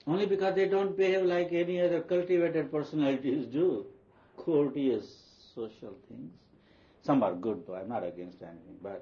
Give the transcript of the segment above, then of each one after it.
Only because they don't behave like any other cultivated personalities do. Courteous social things. Some are good though, I'm not against anything, but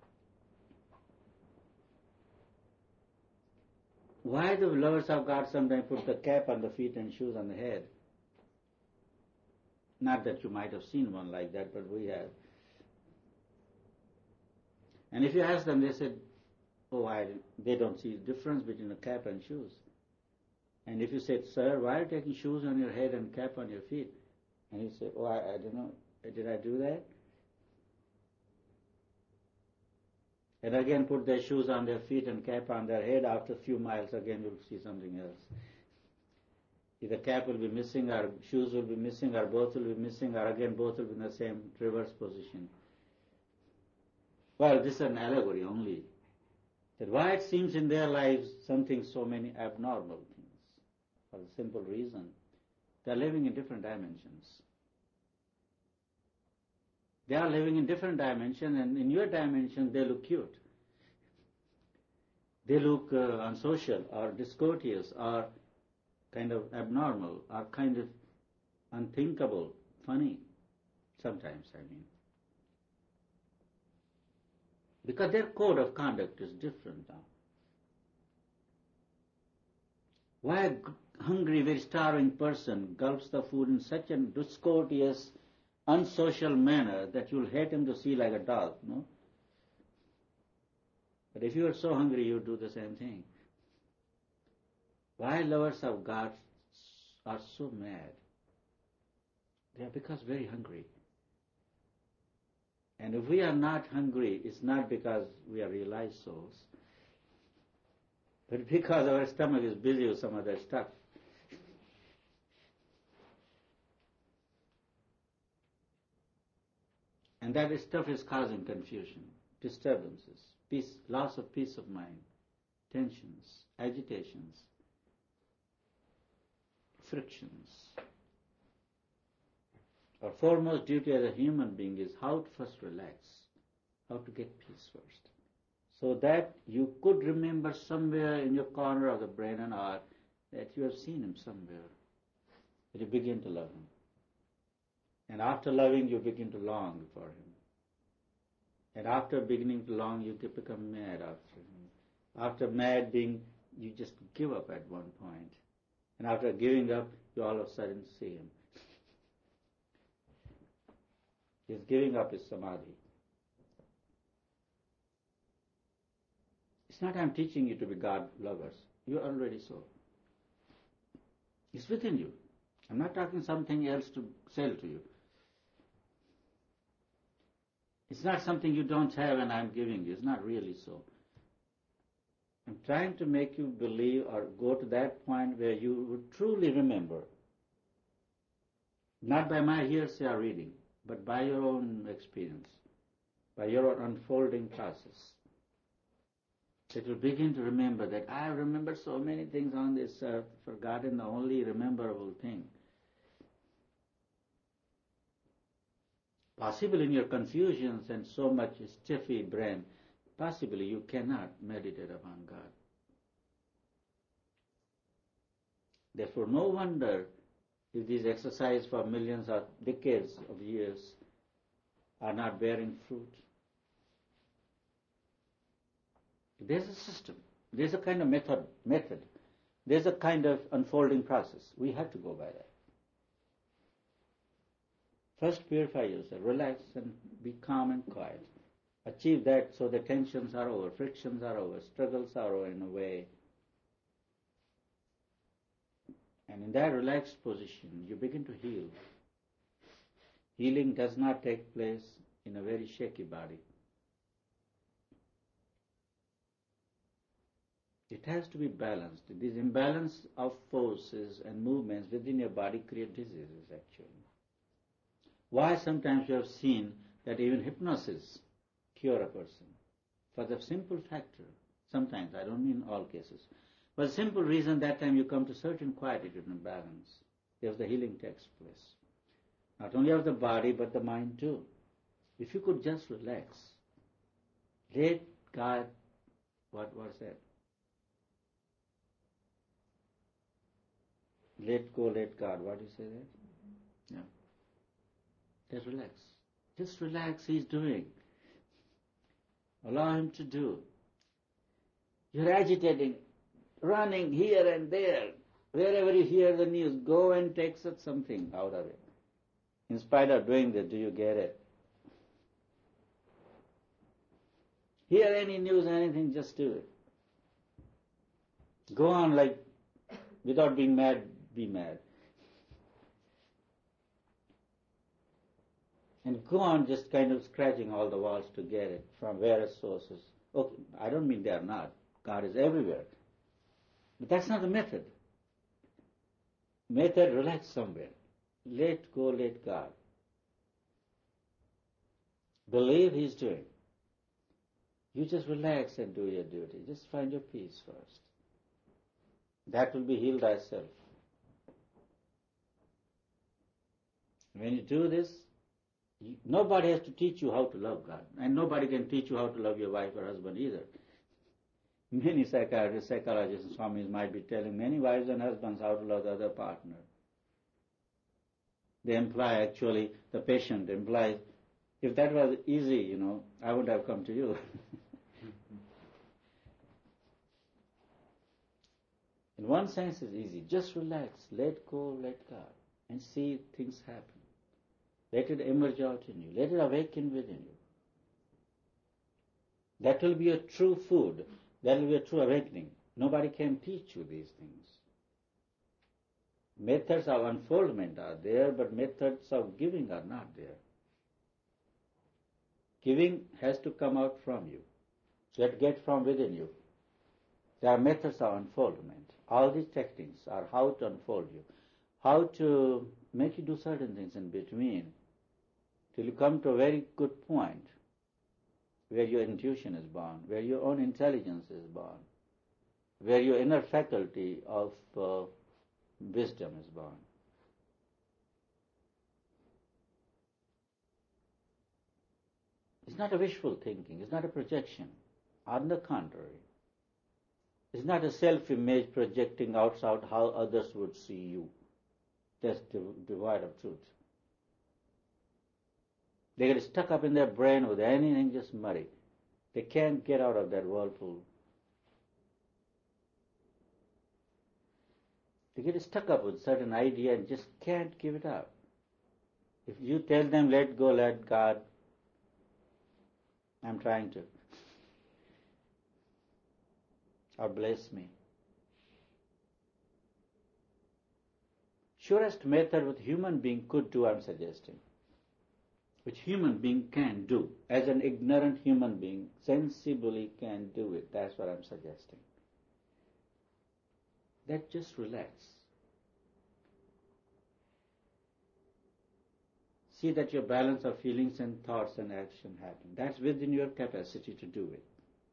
why the lovers of God sometimes put the cap on the feet and shoes on the head? Not that you might have seen one like that, but we have. And if you ask them, they said, they don't see the difference between a cap and shoes. And if you said, sir, why are you taking shoes on your head and cap on your feet? And he said, I don't know, did I do that? And again put their shoes on their feet and cap on their head. After a few miles, again you'll see something else. Either cap will be missing, or shoes will be missing, or both will be missing, or again both will be in the same reverse position. Well, this is an allegory only. That why it seems in their lives something so many abnormal things. For the simple reason, they are living in different dimensions. They are living in different dimensions, and in your dimension they look cute. They look unsocial, or discourteous, or kind of abnormal, or kind of unthinkable, funny, sometimes, I mean. Because their code of conduct is different now. Why a hungry, very starving person gulps the food in such a discourteous, unsocial manner that you'll hate him to see like a dog, no? But if you are so hungry, you do the same thing. Why lovers of God are so mad? They are because very hungry. And if we are not hungry, it's not because we are realized souls, but because our stomach is busy with some other stuff. And that stuff is causing confusion, disturbances, loss of peace of mind, tensions, agitations, frictions. Our foremost duty as a human being is how to first relax, how to get peace first, so that you could remember somewhere in your corner of the brain and heart that you have seen him somewhere, that you begin to love him. And after loving, you begin to long for him. And after beginning to long, you become mad after him. After mad being, you just give up at one point. And after giving up, you all of a sudden see him. His giving up is samadhi. It's not I'm teaching you to be God lovers. You are already so. It's within you. I'm not talking something else to sell to you. It's not something you don't have and I'm giving you. It's not really so. I'm trying to make you believe or go to that point where you would truly remember, not by my hearsay or reading, but by your own experience, by your own unfolding process. That you'll begin to remember that I have remembered so many things on this earth, forgotten the only rememberable thing. Possibly in your confusions and so much stiffy brain, possibly you cannot meditate upon God. Therefore, no wonder if these exercises for millions or decades of years are not bearing fruit. There's a system. There's a kind of method. There's a kind of unfolding process. We have to go by that. First, purify yourself, relax and be calm and quiet. Achieve that so the tensions are over, frictions are over, struggles are over in a way. And in that relaxed position, you begin to heal. Healing does not take place in a very shaky body. It has to be balanced. This imbalance of forces and movements within your body create diseases, actually. Why sometimes you have seen that even hypnosis cure a person? For the simple factor, sometimes, I don't mean all cases, but the simple reason that time you come to certain quietude and balance, if the healing takes place. Not only of the body, but the mind too. If you could just relax, let God, what was that? Let go, let God. What do you say there? Yeah. Just relax. Just relax, He's doing. Allow Him to do. You're agitating, running here and there. Wherever you hear the news, go and take something out of it. In spite of doing this, do you get it? Hear any news, anything, just do it. Go on like, without being mad, be mad. And go on just kind of scratching all the walls to get it from various sources. Okay, I don't mean they are not. God is everywhere. But that's not the method. Method, relax somewhere. Let go, let God. Believe He's doing. You just relax and do your duty. Just find your peace first. That will be healed thyself. When you do this, nobody has to teach you how to love God. And nobody can teach you how to love your wife or husband either. Many psychiatrists, psychologists, and swamis might be telling many wives and husbands how to love the other partner. They imply, actually, the patient implies, if that was easy, I wouldn't have come to you. In one sense, it's easy. Just relax, let go, let God, and see things happen. Let it emerge out in you. Let it awaken within you. That will be a true food. That will be a true awakening. Nobody can teach you these things. Methods of unfoldment are there, but methods of giving are not there. Giving has to come out from you. Get from within you. There are methods of unfoldment. All these techniques are how to unfold you, how to make you do certain things in between, till you come to a very good point where your intuition is born, where your own intelligence is born, where your inner faculty of wisdom is born. It's not a wishful thinking, it's not a projection. On the contrary, it's not a self-image projecting outside how others would see you. That's devoid of truth. They get stuck up in their brain with anything just muddy. They can't get out of that whirlpool. They get stuck up with certain idea and just can't give it up. If you tell them, let go, let God, I'm trying to. Or bless me. Surest method which human being could do, I'm suggesting. Which human being can do. As an ignorant human being, sensibly can do it. That's what I'm suggesting. That just relax. See that your balance of feelings and thoughts and action happen. That's within your capacity to do it.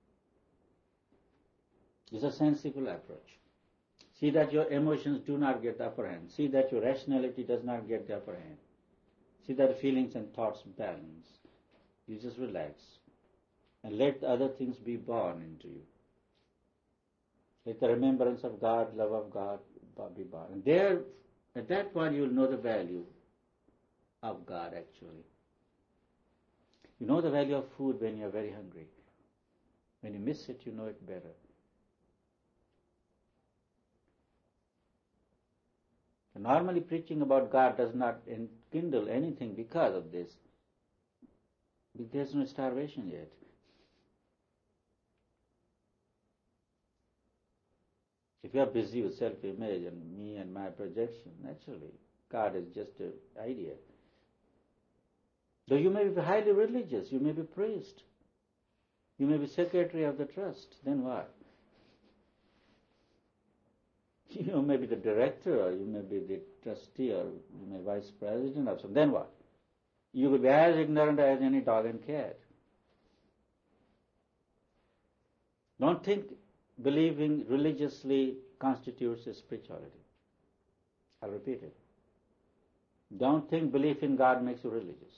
It's a sensible approach. See that your emotions do not get the upper hand. See that your rationality does not get the upper hand. See that feelings and thoughts balance. You just relax. And let the other things be born into you. Let the remembrance of God, love of God be born. And there, at that point, you will know the value of God actually. You know the value of food when you are very hungry. When you miss it, you know it better. Normally preaching about God does not enkindle anything because of this. There's no starvation yet. If you are busy with self-image and me and my projection, naturally, God is just an idea. Though you may be highly religious, you may be priest, you may be secretary of the trust, then what? You may be the director, or you may be the trustee, or you may be vice president of something. Then what? You will be as ignorant as any dog and cat. Don't think believing religiously constitutes a spirituality. I'll repeat it. Don't think belief in God makes you religious.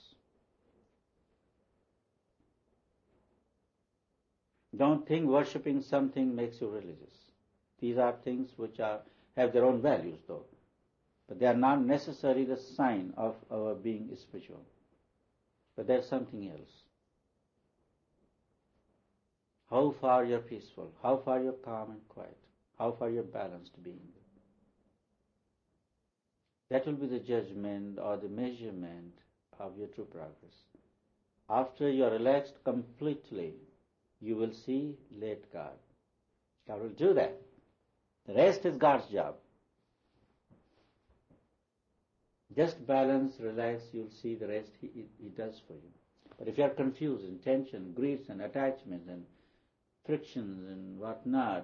Don't think worshipping something makes you religious. These are things which have their own values, though. But they are not necessarily the sign of our being spiritual. But there's something else. How far you're peaceful, how far you're calm and quiet, how far you're balanced being. That will be the judgment or the measurement of your true progress. After you are relaxed completely, you will see, let God. God will do that. The rest is God's job. Just balance, relax, you'll see the rest He does for you. But if you are confused in tension, griefs and attachments and frictions and whatnot,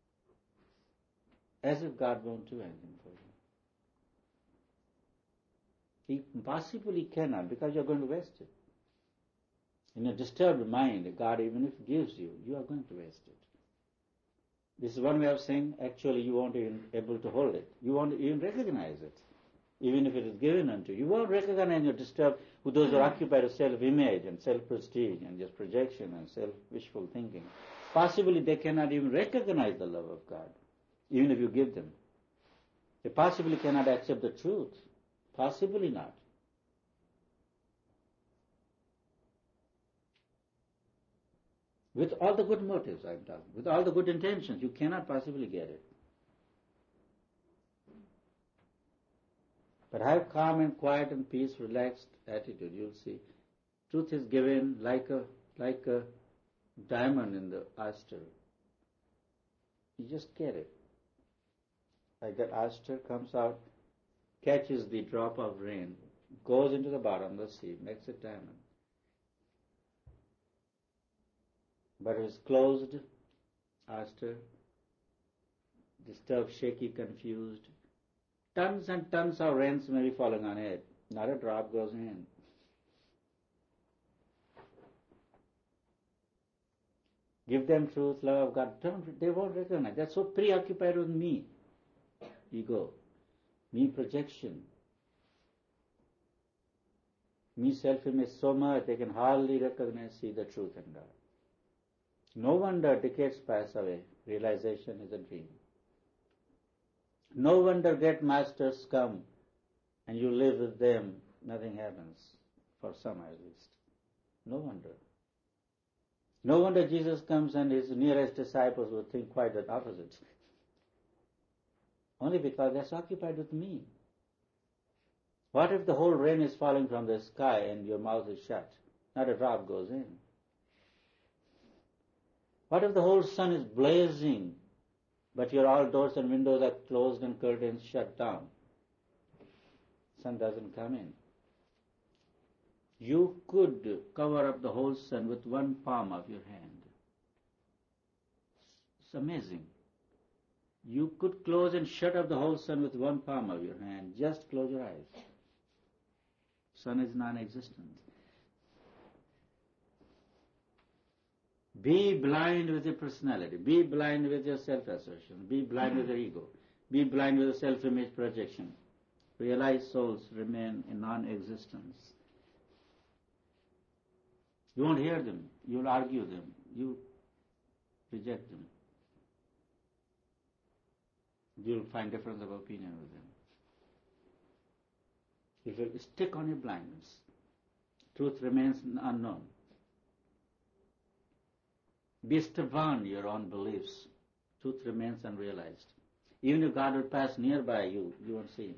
as if God won't do anything for you. He possibly cannot, because you're going to waste it. In a disturbed mind, God, even if He gives you, you are going to waste it. This is one way of saying, actually, you won't even be able to hold it. You won't even recognize it, even if it is given unto you. You won't recognize you're disturbed with those who are occupied with self-image and self-prestige and just projection and self-wishful thinking. Possibly they cannot even recognize the love of God, even if you give them. They possibly cannot accept the truth. Possibly not. With all the good motives, I'm talking, with all the good intentions, you cannot possibly get it. But have calm and quiet and peace, relaxed attitude. You'll see, truth is given like a diamond in the oyster. You just get it. Like that oyster comes out, catches the drop of rain, goes into the bottom of the sea, makes a diamond. But it is closed, oyster, disturbed, shaky, confused. Tons and tons of rains may be falling on it. Not a drop goes in. Give them truth, love of God. They won't recognize. They're so preoccupied with me. Ego. Me projection. Me self-image so much they can hardly recognize, see the truth in God. No wonder decades pass away. Realization is a dream. No wonder great masters come and you live with them. Nothing happens. For some at least. No wonder. No wonder Jesus comes and his nearest disciples will think quite the opposite. Only because they're so occupied with me. What if the whole rain is falling from the sky and your mouth is shut? Not a drop goes in. What if the whole sun is blazing, but your all doors and windows are closed and curtains shut down? Sun doesn't come in. You could cover up the whole sun with one palm of your hand. It's amazing. You could close and shut up the whole sun with one palm of your hand. Just close your eyes. Sun is non-existent. Be blind with your personality. Be blind with your self-assertion. Be blind with your ego. Be blind with your self-image projection. Realized souls remain in non-existence. You won't hear them. You'll argue them. You reject them. You'll find difference of opinion with them. If you stick on your blindness, truth remains unknown. Be stubborn your own beliefs. Truth remains unrealized. Even if God will pass nearby you, you won't see Him.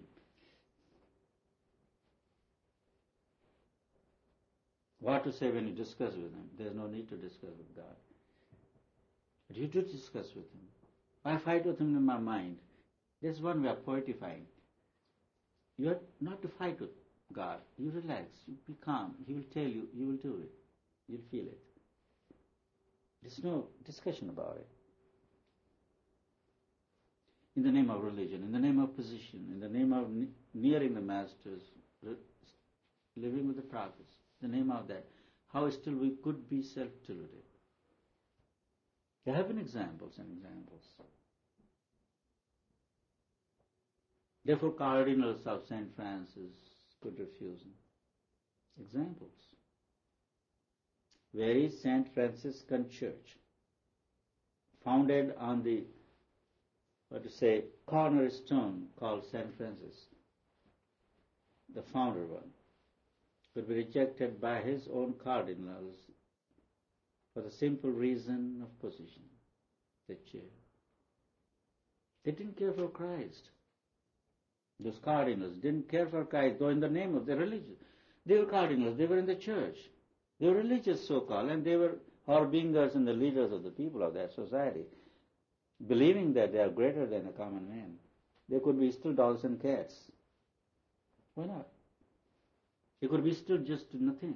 What to say when you discuss with Him? There's no need to discuss with God. But you do discuss with Him. I fight with Him in my mind. There's one way of poetifying. You are not to fight with God. You relax. You be calm. He will tell you. You will do it. You'll feel it. There's no discussion about it. In the name of religion, in the name of position, in the name of nearing the masters, living with the prophets, in the name of that, how still we could be self-deluded. There have been examples and examples. Therefore, cardinals of St. Francis could refuse him. Examples. Where is St. Franciscan Church? Founded on the, cornerstone called St. Francis. the founder one, could be rejected by his own cardinals for the simple reason of position, the chair. They didn't care for Christ. Those cardinals didn't care for Christ, though in the name of their religion. They were cardinals, they were in the church. They were religious, so-called, and they were harbingers and the leaders of the people of that society, believing that they are greater than a common man. They could be still dogs and cats. Why not? They could be still just nothing.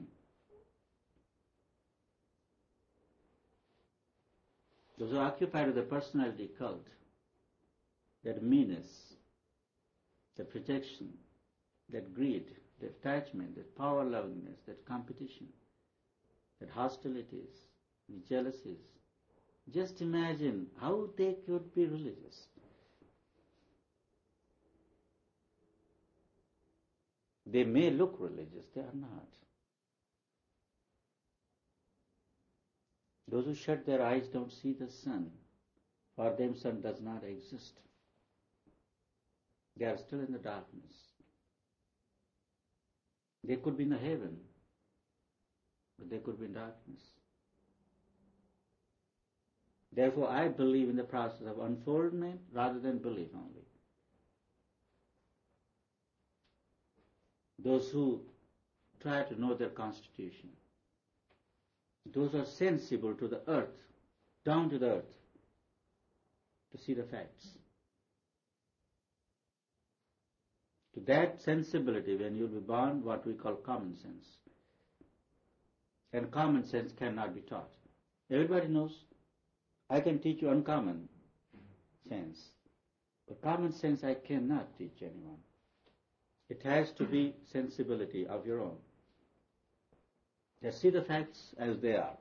Those who are occupied with the personality cult, that meanness, that projection, that greed, that attachment, that power-lovingness, that competition, that hostilities, the jealousies. Just imagine how they could be religious. They may look religious, they are not. Those who shut their eyes don't see the sun. For them, sun does not exist. They are still in the darkness. They could be in the heaven, but they could be in darkness. Therefore, I believe in the process of unfoldment rather than belief only. Those who try to know their constitution, those who are sensible to the earth, down to the earth, to see the facts. To that sensibility, when you'll be born, what we call common sense. And common sense cannot be taught. Everybody knows, I can teach you uncommon sense. But common sense I cannot teach anyone. It has to be sensibility of your own. Just see the facts as they are.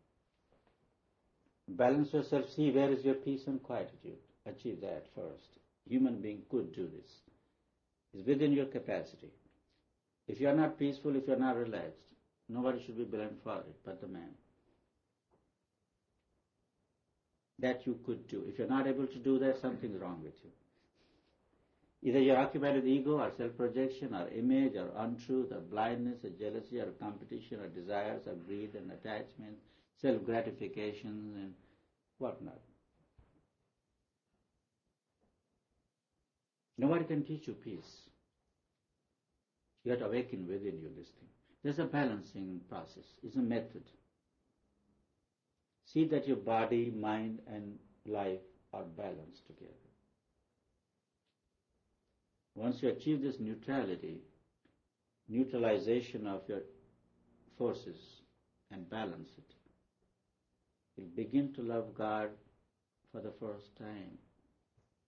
Balance yourself, see where is your peace and quietude. Achieve that first. Human being could do this. It's within your capacity. If you are not peaceful, if you are not relaxed, nobody should be blamed for it but the man. That you could do. If you're not able to do that, something's wrong with you. Either you're occupied with ego or self-projection or image or untruth or blindness or jealousy or competition or desires or greed and attachment, self-gratification and whatnot. Nobody can teach you peace. You have to awaken within you this thing. There's a balancing process. It's a method. See that your body, mind and life are balanced together. Once you achieve this neutrality, neutralization of your forces and balance it, you'll begin to love God for the first time.